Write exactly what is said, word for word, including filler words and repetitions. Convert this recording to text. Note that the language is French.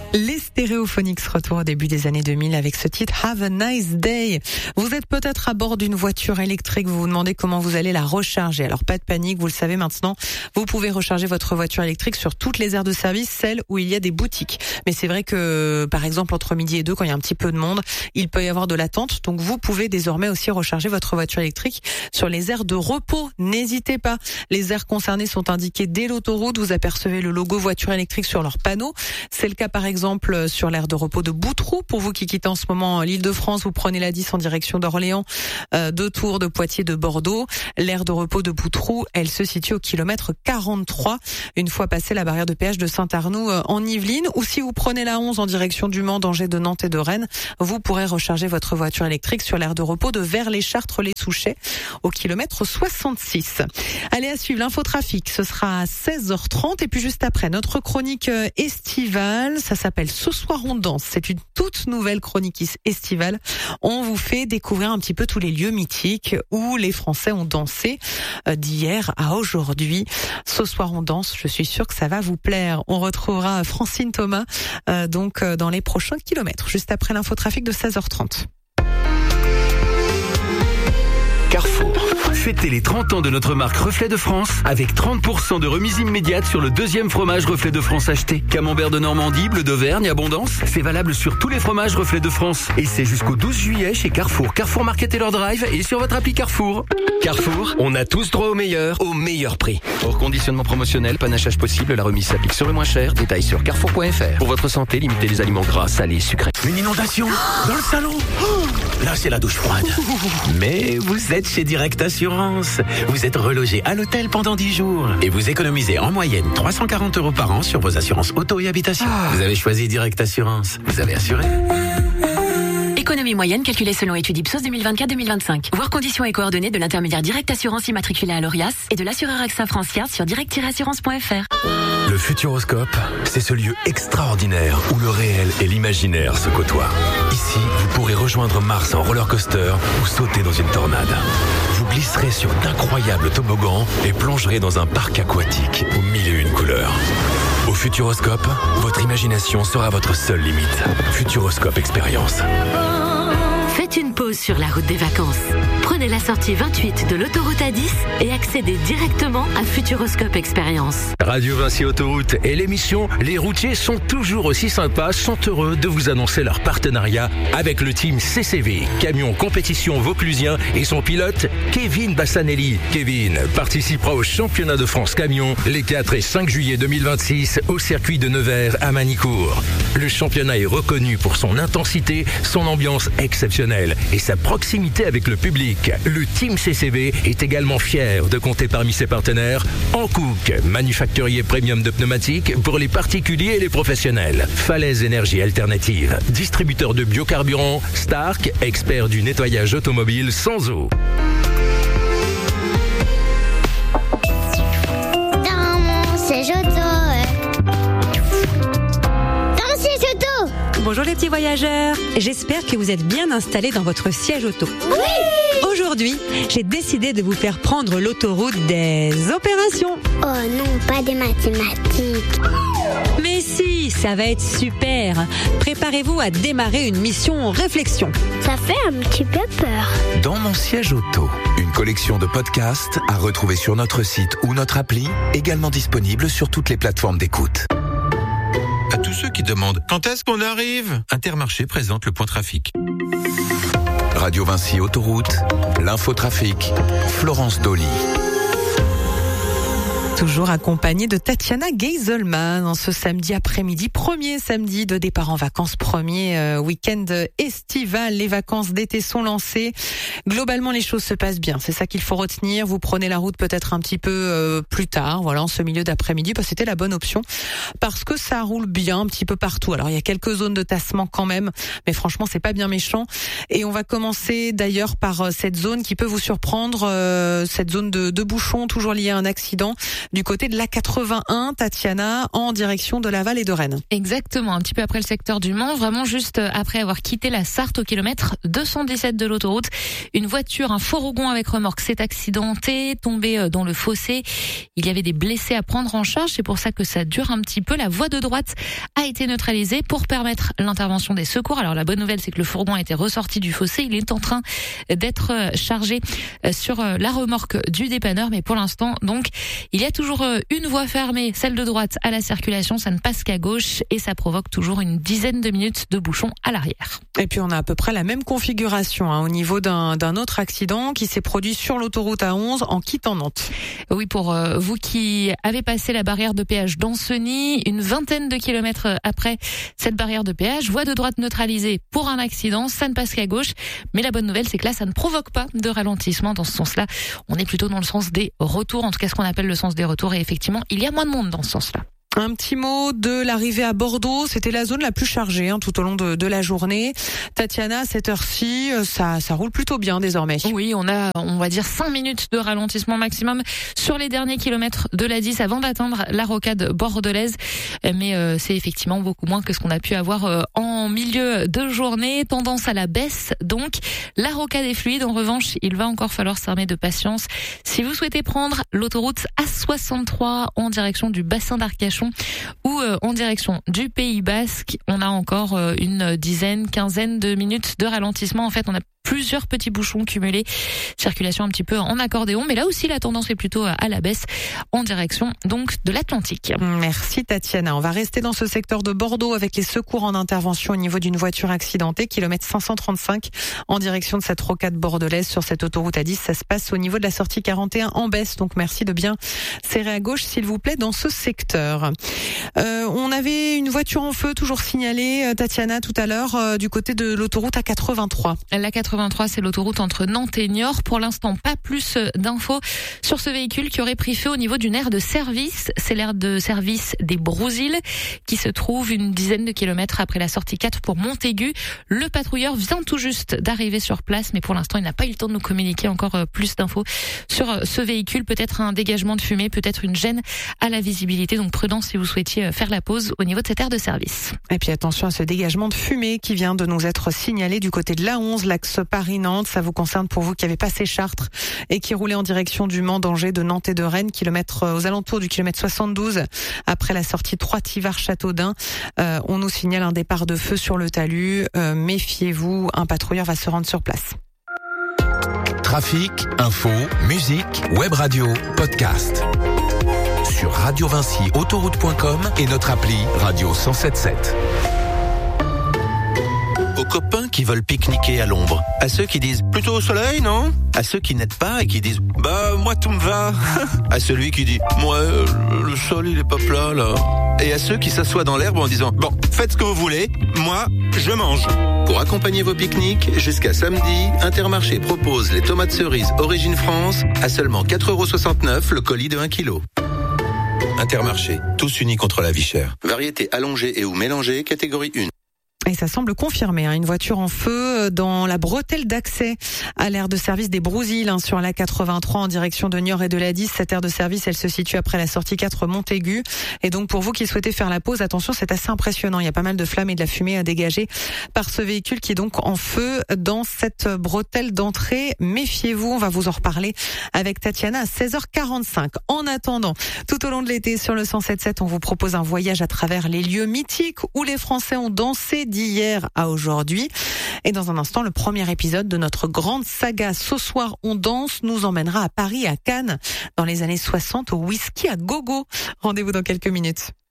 Les Stereophonics retournent au début des années deux mille avec ce titre Have a Nice Day. Vous êtes peut-être à bord d'une voiture électrique, vous vous demandez comment vous allez la recharger. Alors pas de panique, vous le savez maintenant, vous pouvez recharger votre voiture électrique sur toutes les aires de service, celles où il y a des boutiques. Mais c'est vrai que par exemple entre midi et deux, quand il y a un petit peu de monde, il peut y avoir de l'attente. Donc vous pouvez désormais aussi recharger votre voiture électrique sur les aires de repos. N'hésitez pas, les aires concernées sont indiquées dès l'autoroute, vous apercevez le logo voiture électrique sur leur panneau. C'est le cas par exemple exemple sur l'aire de repos de Boutroux. Pour vous qui quittez en ce moment l'Île-de-France, vous prenez la dix en direction d'Orléans, euh, de Tours, de Poitiers, de Bordeaux. L'aire de repos de Boutroux, elle se situe au kilomètre quarante-trois, une fois passé la barrière de péage de Saint-Arnoux euh, en Yvelines. Ou si vous prenez la onze en direction du Mans, d'Angers, de Nantes et de Rennes, vous pourrez recharger votre voiture électrique sur l'aire de repos de Vers-les-Chartres-les-Souchets au kilomètre soixante-six. Allez, à suivre l'infotrafic, ce sera à seize heures trente et puis juste après notre chronique euh, estivale, ça s'appelle Ce soir on danse. C'est une toute nouvelle chronique estivale. On vous fait découvrir un petit peu tous les lieux mythiques où les Français ont dansé d'hier à aujourd'hui. Ce soir on danse, je suis sûre que ça va vous plaire. On retrouvera Francine Thomas euh, donc euh, dans les prochains kilomètres, juste après l'infotrafic de seize heures trente. Carrefour. Fêtez les trente ans de notre marque Reflet de France avec trente pour cent de remise immédiate sur le deuxième fromage Reflet de France acheté. Camembert de Normandie, bleu d'Auvergne, abondance. C'est valable sur tous les fromages Reflet de France. Et c'est jusqu'au douze juillet chez Carrefour. Carrefour Market et leur drive et sur votre appli Carrefour. Carrefour, on a tous droit au meilleur, au meilleur prix. Hors conditionnement promotionnel, panachage possible, la remise s'applique sur le moins cher. Détails sur carrefour point f r. Pour votre santé, limitez les aliments gras, salés, sucrés. Une inondation dans le salon. Là, c'est la douche froide. Mais vous êtes chez Direct Assurance. Vous êtes relogé à l'hôtel pendant dix jours. Et vous économisez en moyenne trois cent quarante euros par an sur vos assurances auto et habitation. Ah. Vous avez choisi Direct Assurance. Vous avez assuré. Économie moyenne calculée selon étude Ipsos deux mille vingt-quatre deux mille vingt-cinq. Voir conditions et coordonnées de l'intermédiaire Direct Assurance immatriculé à l'Orias et de l'assureur AXA Francia sur direct tiret assurance point f r. Le Futuroscope, c'est ce lieu extraordinaire où le réel et l'imaginaire se côtoient. Ici, vous pourrez rejoindre Mars en roller coaster ou sauter dans une tornade. Vous glisserez sur d'incroyables toboggans et plongerez dans un parc aquatique aux mille et une couleurs. Au Futuroscope, votre imagination sera votre seule limite. Futuroscope Expérience. Faites une pause sur la route des vacances. Prenez la sortie vingt-huit de l'autoroute A dix et accédez directement à Futuroscope Expérience. Radio Vinci Autoroute et l'émission Les routiers sont toujours aussi sympas sont heureux de vous annoncer leur partenariat avec le team C C V, camion compétition vauclusien et son pilote Kevin Bassanelli. Kevin participera au championnat de France camion les quatre et cinq juillet deux mille vingt-six au circuit de Nevers à Manicourt. Le championnat est reconnu pour son intensité, son ambiance exceptionnelle et sa proximité avec le public. Le team C C V est également fier de compter parmi ses partenaires Hankook, manufacturier premium de pneumatiques pour les particuliers et les professionnels. Falaise Énergie Alternative, distributeur de biocarburants. Stark, expert du nettoyage automobile sans eau. Dans mon siège auto. Dans mon siège auto. Bonjour les petits voyageurs, j'espère que vous êtes bien installés dans votre siège auto. Oui. Aujourd'hui, j'ai décidé de vous faire prendre l'autoroute des opérations. Oh non, pas des mathématiques. Mais si, ça va être super. Préparez-vous à démarrer une mission réflexion. Ça fait un petit peu peur. Dans mon siège auto, une collection de podcasts à retrouver sur notre site ou notre appli, également disponible sur toutes les plateformes d'écoute. À tous ceux qui demandent quand est-ce qu'on arrive, Intermarché présente le point trafic. Radio Vinci Autoroute, l'infotrafic, Florence Dolly. Toujours accompagné de Tatiana Geiselman en ce samedi après-midi, premier samedi de départ en vacances, premier euh, week-end estival. Les vacances d'été sont lancées. Globalement, les choses se passent bien. C'est ça qu'il faut retenir. Vous prenez la route peut-être un petit peu euh, plus tard, voilà, en ce milieu d'après-midi, parce que c'était la bonne option, parce que ça roule bien un petit peu partout. Alors, il y a quelques zones de tassement quand même, mais franchement, c'est pas bien méchant. Et on va commencer d'ailleurs par cette zone qui peut vous surprendre, euh, cette zone de, de bouchon, toujours liée à un accident. du côté de l'A quatre-vingt-un, Tatiana, en direction de Laval et de Rennes. Exactement, un petit peu après le secteur du Mans, vraiment juste après avoir quitté la Sarthe au kilomètre deux cent dix-sept de l'autoroute. Une voiture, un fourgon avec remorque s'est accidenté, tombé dans le fossé. Il y avait des blessés à prendre en charge, c'est pour ça que ça dure un petit peu. La voie de droite a été neutralisée pour permettre l'intervention des secours. Alors la bonne nouvelle, c'est que le fourgon a été ressorti du fossé. Il est en train d'être chargé sur la remorque du dépanneur, mais pour l'instant, donc, il y a toujours une voie fermée, celle de droite, à la circulation. Ça ne passe qu'à gauche et ça provoque toujours une dizaine de minutes de bouchon à l'arrière. Et puis on a à peu près la même configuration hein, au niveau d'un, d'un autre accident qui s'est produit sur l'autoroute A onze en quittant Nantes. Oui, pour euh, vous qui avez passé la barrière de péage d'Ancenis, une vingtaine de kilomètres après cette barrière de péage, voie de droite neutralisée pour un accident, ça ne passe qu'à gauche. Mais la bonne nouvelle, c'est que là, ça ne provoque pas de ralentissement dans ce sens-là. On est plutôt dans le sens des retours, en tout cas ce qu'on appelle le sens des retours. Et effectivement, il y a moins de monde dans ce sens-là. Un petit mot de l'arrivée à Bordeaux. C'était la zone la plus chargée hein, tout au long de, de la journée. Tatiana, à cette heure-ci, ça, ça roule plutôt bien désormais. Oui, on a, on va dire, cinq minutes de ralentissement maximum sur les derniers kilomètres de l'A dix avant d'atteindre la rocade bordelaise. Mais euh, c'est effectivement beaucoup moins que ce qu'on a pu avoir euh, en milieu de journée. Tendance à la baisse, donc. La rocade est fluide. En revanche, il va encore falloir s'armer de patience. Si vous souhaitez prendre l'autoroute A soixante-trois en direction du bassin d'Arcachon, ou euh, en direction du Pays Basque, on a encore euh, une dizaine, quinzaine de minutes de ralentissement. En fait, on a plusieurs petits bouchons cumulés, circulation un petit peu en accordéon, mais là aussi la tendance est plutôt à la baisse en direction donc de l'Atlantique. Merci Tatiana. On va rester dans ce secteur de Bordeaux avec les secours en intervention au niveau d'une voiture accidentée, kilomètre cinq cent trente-cinq en direction de cette rocade bordelaise sur cette autoroute A dix. Ça se passe au niveau de la sortie quarante et un en baisse, donc merci de bien serrer à gauche s'il vous plaît dans ce secteur. Euh, on avait une voiture en feu toujours signalée, Tatiana, tout à l'heure euh, du côté de l'autoroute A quatre-vingt-trois. La quatre-vingt-trois, c'est l'autoroute entre Nantes et Niort. Pour l'instant, pas plus d'infos sur ce véhicule qui aurait pris feu au niveau d'une aire de service. C'est l'aire de service des Brousilles qui se trouve une dizaine de kilomètres après la sortie quatre pour Montaigu. Le patrouilleur vient tout juste d'arriver sur place, mais pour l'instant, il n'a pas eu le temps de nous communiquer encore plus d'infos sur ce véhicule. Peut-être un dégagement de fumée, peut-être une gêne à la visibilité. Donc prudence si vous souhaitiez faire la pause au niveau de cette aire de service. Et puis attention à ce dégagement de fumée qui vient de nous être signalé du côté de l'A onze, l'axe Paris-Nantes. Ça vous concerne pour vous qui avez passé Chartres et qui roulait en direction du Mans, d'Angers, de Nantes et de Rennes, kilomètre aux alentours du kilomètre soixante-douze après la sortie Trois-Tivars-Châteaudun. Euh, on nous signale un départ de feu sur le talus. Euh, méfiez-vous, un patrouilleur va se rendre sur place. Trafic, info, musique, web radio, podcast. Sur radio vinci autoroute point com et notre appli Radio cent sept sept. Aux copains qui veulent pique-niquer à l'ombre, à ceux qui disent plutôt au soleil, non? À ceux qui n'aident pas et qui disent bah moi tout me va, à celui qui dit moi le sol il est pas plat là, et à ceux qui s'assoient dans l'herbe en disant bon faites ce que vous voulez, moi je mange. Pour accompagner vos pique-niques, jusqu'à samedi, Intermarché propose les tomates cerises Origine France à seulement quatre euros soixante-neuf le colis de un kilo. Intermarché, tous unis contre la vie chère. Variété allongée et ou mélangée, catégorie un. Et ça semble confirmé, hein, une voiture en feu dans la bretelle d'accès à l'aire de service des Brousilles, hein, sur la quatre-vingt-trois en direction de Niort et de l'A dix. Cette aire de service, elle se situe après la sortie quatre Montaigu. Et donc pour vous qui souhaitez faire la pause, attention, c'est assez impressionnant. Il y a pas mal de flammes et de la fumée à dégager par ce véhicule qui est donc en feu dans cette bretelle d'entrée. Méfiez-vous, on va vous en reparler avec Tatiana à seize heures quarante-cinq. En attendant, tout au long de l'été sur le cent sept sept, on vous propose un voyage à travers les lieux mythiques où les Français ont dansé d'hier à aujourd'hui. Et dans un instant, le premier épisode de notre grande saga Ce soir on danse nous emmènera à Paris, à Cannes, dans les années soixante, au whisky à gogo. Rendez-vous dans quelques minutes.